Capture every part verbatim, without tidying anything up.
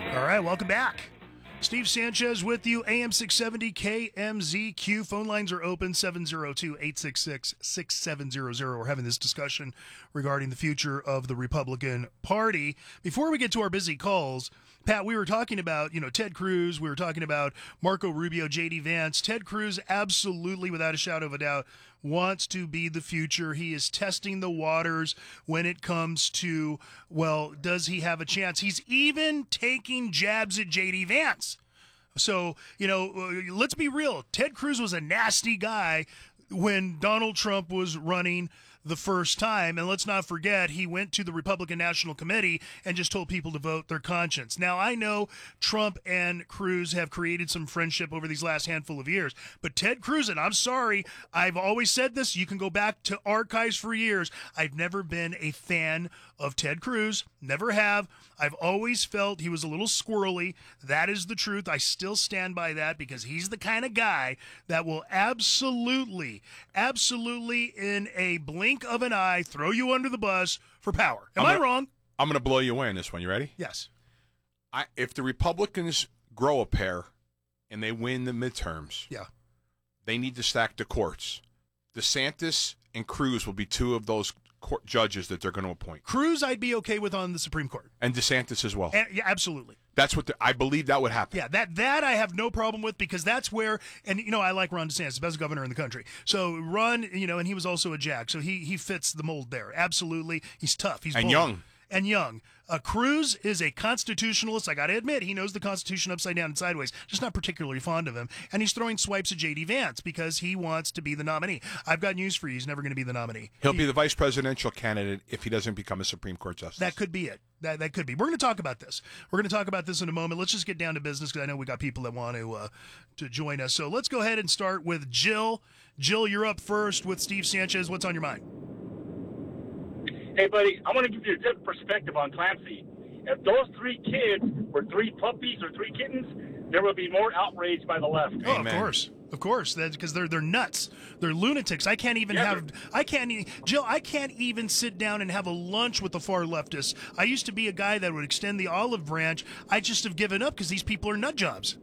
All right, welcome back. Steve Sanchez with you, A M six seventy K M Z Q. Phone lines are open, seven oh two, eight six six, six seven zero zero. We're having this discussion regarding the future of the Republican Party. Before we get to our busy calls, Pat, we were talking about, you know, Ted Cruz. We were talking about Marco Rubio, J D Vance. Ted Cruz, absolutely, without a shadow of a doubt, wants to be the future. He is testing the waters when it comes to, well, does he have a chance? He's even taking jabs at J D Vance. So, you know, let's be real. Ted Cruz was a nasty guy when Donald Trump was running the first time. And let's not forget, he went to the Republican National Committee and just told people to vote their conscience. Now, I know Trump and Cruz have created some friendship over these last handful of years, but Ted Cruz, and I'm sorry, I've always said this, you can go back to archives for years. I've never been a fan of Ted Cruz, never have. I've always felt he was a little squirrely. That is the truth. I still stand by that because he's the kind of guy that will absolutely, absolutely in a blink of an eye throw you under the bus for power. Am gonna, I wrong? I'm going to blow you away on this one. You ready? Yes. I, if the Republicans grow a pair and they win the midterms, yeah, they need to stack the courts. DeSantis and Cruz will be two of those court judges that they're going to appoint. Cruz, I'd be okay with on the Supreme Court, and DeSantis as well. And, yeah, absolutely. That's what the, I believe that would happen. Yeah, that that I have no problem with because that's where, and you know, I like Ron DeSantis, the best governor in the country. So Ron, you know, and he was also a Jack, so he he fits the mold there. Absolutely, he's tough. He's and bold. young. And young. Uh, Cruz is a constitutionalist. I got to admit, he knows the Constitution upside down and sideways. Just not particularly fond of him. And he's throwing swipes at J D Vance because he wants to be the nominee. I've got news for you. He's never going to be the nominee. He'll he, be the vice presidential candidate if he doesn't become a Supreme Court justice. That could be it. That that could be. We're going to talk about this. We're going to talk about this in a moment. Let's just get down to business because I know we got people that want to uh, to join us. So let's go ahead and start with Jill. Jill, you're up first with Steve Sanchez. What's on your mind? Hey, buddy, I want to give you a different perspective on Clancy. If those three kids were three puppies or three kittens, there would be more outrage by the left. Oh, of course. Of course, that's because they're they're nuts. They're lunatics. I can't even yeah, have. I can't. e- Jill, I can't even sit down and have a lunch with the far leftists. I used to be a guy that would extend the olive branch. I just have given up because these people are nut jobs.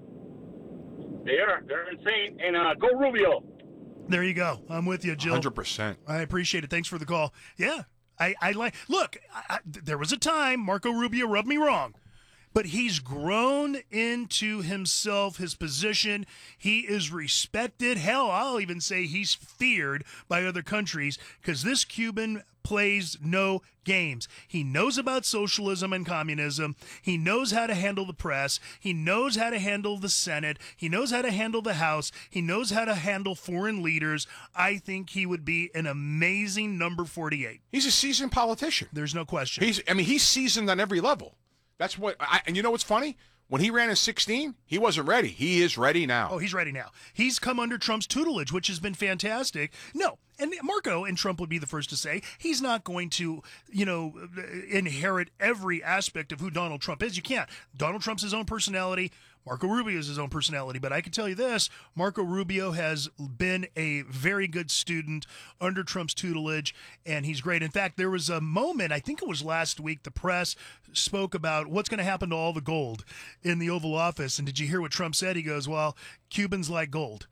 They are. They're insane. And uh, go Rubio. There you go. I'm with you, Jill. one hundred percent. I appreciate it. Thanks for the call. Yeah, I, I like. Look, I, I, there was a time Marco Rubio rubbed me wrong. But he's grown into himself, his position. He is respected. Hell, I'll even say he's feared by other countries because this Cuban plays no games. He knows about socialism and communism. He knows how to handle the press. He knows how to handle the Senate. He knows how to handle the House. He knows how to handle foreign leaders. I think he would be an amazing number forty-eight. He's a seasoned politician. There's no question. He's. I mean, he's seasoned on every level. That's what, I, and you know what's funny? When he ran in sixteen, he wasn't ready. He is ready now. Oh, he's ready now. He's come under Trump's tutelage, which has been fantastic. No, and Marco and Trump would be the first to say he's not going to, you know, inherit every aspect of who Donald Trump is. You can't. Donald Trump's his own personality. Marco Rubio is his own personality. But I can tell you this, Marco Rubio has been a very good student under Trump's tutelage, and he's great. In fact, there was a moment, I think it was last week, the press spoke about what's going to happen to all the gold in the Oval Office. And did you hear what Trump said? He goes, well, Cubans like gold.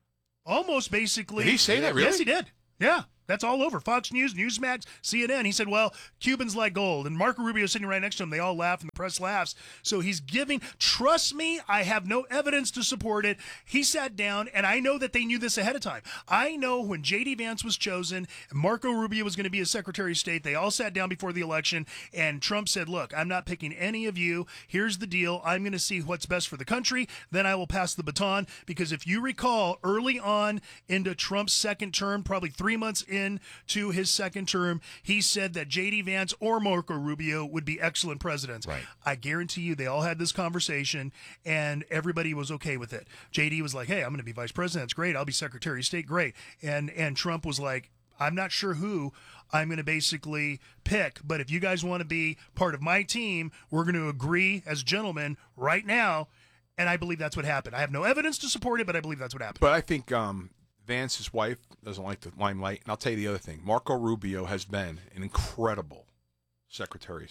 Almost basically. Did he say that, really? Yes, he did. Yeah. That's all over. Fox News, Newsmax, C N N. He said, well, Cubans like gold. And Marco Rubio is sitting right next to him. They all laugh and the press laughs. So he's giving, trust me, I have no evidence to support it. He sat down, and I know that they knew this ahead of time. I know when J D Vance was chosen and Marco Rubio was going to be as Secretary of State, they all sat down before the election, and Trump said, look, I'm not picking any of you. Here's the deal. I'm going to see what's best for the country. Then I will pass the baton. Because if you recall, early on into Trump's second term, probably three months in to his second term, he said that J D Vance or Marco Rubio would be excellent presidents. Right. I guarantee you they all had this conversation, and everybody was okay with it. J D was like, hey, I'm going to be vice president. That's great. I'll be Secretary of State. Great. And, and Trump was like, I'm not sure who I'm going to basically pick, but if you guys want to be part of my team, we're going to agree as gentlemen right now. And I believe that's what happened. I have no evidence to support it, but I believe that's what happened. But I think um, Vance's wife doesn't like the limelight. And I'll tell you the other thing. Marco Rubio has been an incredible Secretary of State.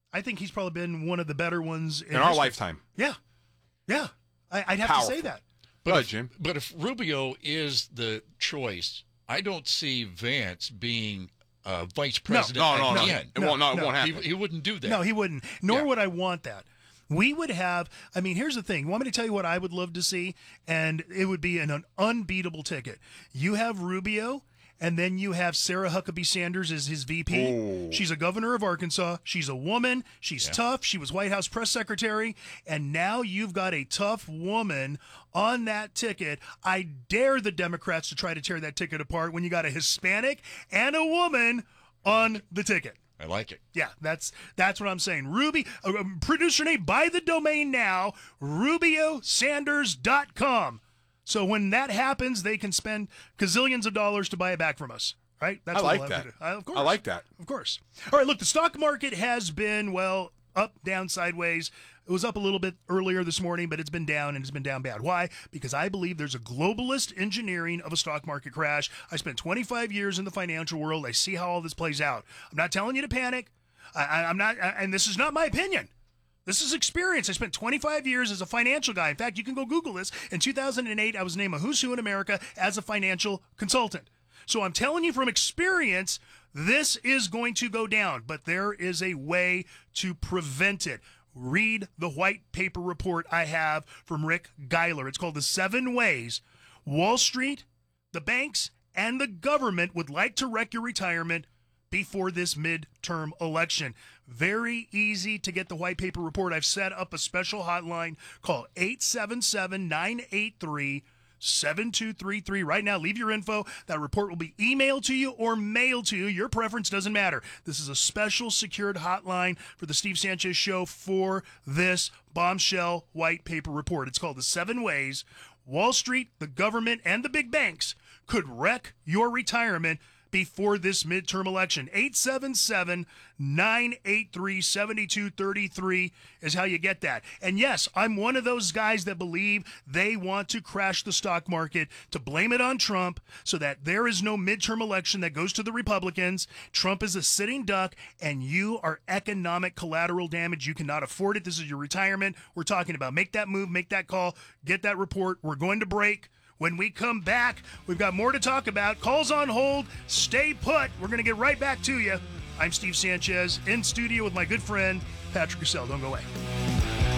I think he's probably been one of the better ones in, in our history. lifetime. Yeah, yeah, I, I'd have Powerful. to say that. Go ahead, Jim. But if Rubio is the choice, I don't see Vance being uh, vice president No, no, no. again. It won't, no, it no. won't He, happen. he wouldn't do that. No, he wouldn't. Nor Yeah. would I want that. We would have, I mean, here's the thing. You want me to tell you what I would love to see? And it would be an, an unbeatable ticket. You have Rubio, and then you have Sarah Huckabee Sanders as his V P. Ooh. She's a governor of Arkansas. She's a woman. She's Yeah. tough. She was White House press secretary. And now you've got a tough woman on that ticket. I dare the Democrats to try to tear that ticket apart when you got a Hispanic and a woman on the ticket. I like it. Yeah, that's that's what I'm saying. Ruby, uh, um, producer Nate, buy the domain now, rubio sanders dot com. So when that happens, they can spend gazillions of dollars to buy it back from us, right? That's I what like we'll have that. to do. Uh, of course. I like that. Of course. All right, look, the stock market has been, well, up, down, sideways. It was up a little bit earlier this morning, but it's been down, and it's been down bad. Why? Because I believe there's a globalist engineering of a stock market crash. I spent twenty-five years in the financial world. I see how all this plays out. I'm not telling you to panic. I, I, I'm not, and this is not my opinion. This is experience. I spent twenty-five years as a financial guy. In fact, you can go Google this. In two thousand eight, I was named a Who's Who in America as a financial consultant. So I'm telling you from experience, this is going to go down, but there is a way to prevent it. Read the white paper report I have from Rick Geiler. It's called The Seven Ways Wall Street, the banks, and the government would like to wreck your retirement before this midterm election. Very easy to get the white paper report. I've set up a special hotline. Call eight seven seven, nine eight three, seven two three three. Right now, leave your info. That report will be emailed to you or mailed to you. Your preference doesn't matter. This is a special secured hotline for the Steve Sanchez Show for this bombshell white paper report. It's called The Seven Ways Wall Street, the government, and the big banks could wreck your retirement before this midterm election. eight seven seven, nine eight three, seven two three three is how you get that. And yes, I'm one of those guys that believe they want to crash the stock market, to blame it on Trump so that there is no midterm election that goes to the Republicans. Trump is a sitting duck, and you are economic collateral damage. You cannot afford it. This is your retirement. We're talking about make that move, make that call, get that report. We're going to break. When we come back, we've got more to talk about. Calls on hold. Stay put. We're going to get right back to you. I'm Steve Sanchez in studio with my good friend, Patrick Cassell. Don't go away.